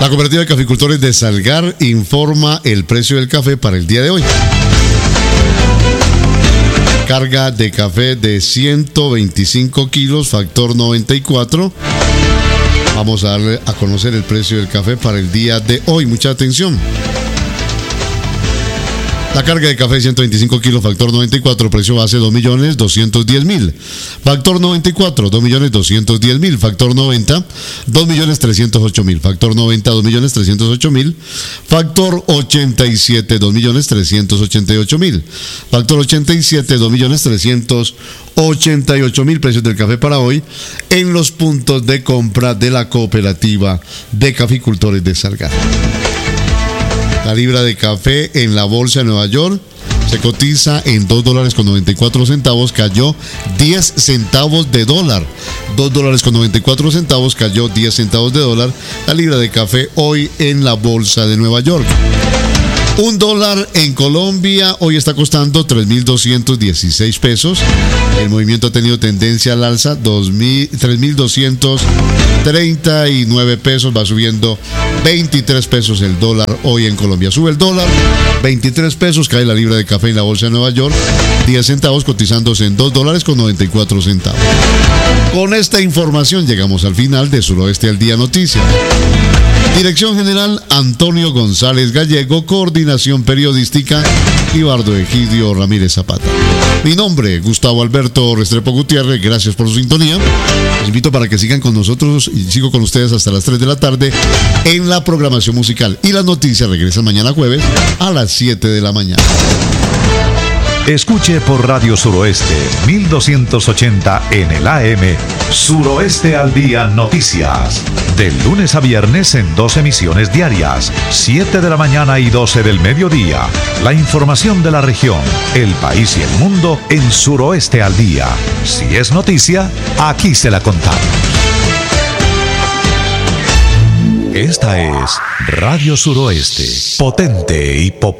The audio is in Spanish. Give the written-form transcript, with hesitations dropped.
La Cooperativa de Caficultores de Salgar informa el precio del café para el día de hoy. Carga de café de 125 kilos, factor 94. Vamos a darle a conocer el precio del café para el día de hoy. Mucha atención. La carga de café 125 kilos, factor 94, precio base 2.210.000. Factor 94, 2.210.000. Factor 90, 2.308.000. Factor 90, 2.308.000. Factor 87, 2.388.000. Factor 87, 2.388.000. Precios del café para hoy en los puntos de compra de la Cooperativa de Caficultores de Salgar. La libra de café en la bolsa de Nueva York se cotiza en $2.94, cayó 10 centavos de dólar. $2.94, cayó 10 centavos de dólar. La libra de café hoy en la bolsa de Nueva York. $1 en Colombia hoy está costando 3.216 pesos. El movimiento ha tenido tendencia al alza, 3.239 pesos, va subiendo 23 pesos el dólar hoy en Colombia. Sube el dólar, 23 pesos, cae la libra de café en la bolsa de Nueva York, 10 centavos cotizándose en $2.94. Con esta información llegamos al final de Suroeste al Día Noticias. Dirección General Antonio González Gallego, Coordinación Periodística Ibardo Egidio Ramírez Zapata. Mi nombre, Gustavo Alberto Restrepo Gutiérrez, gracias por su sintonía. Les invito para que sigan con nosotros y sigo con ustedes hasta las 3 de la tarde en la programación musical. Y las noticias regresan mañana jueves a las 7 de la mañana. Escuche por Radio Suroeste 1280 en el AM Suroeste al Día Noticias. De lunes a viernes en 2 emisiones diarias, 7 de la mañana y 12 del mediodía. La información de la región, el país y el mundo en Suroeste al Día. Si es noticia, aquí se la contamos. Esta es Radio Suroeste, potente y popular.